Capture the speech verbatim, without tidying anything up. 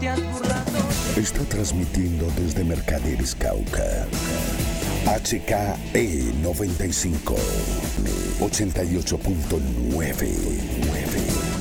te has burlado. Está transmitiendo desde Mercaderes, Cauca. H K E noventa y cinco, ochenta y ocho punto nueve.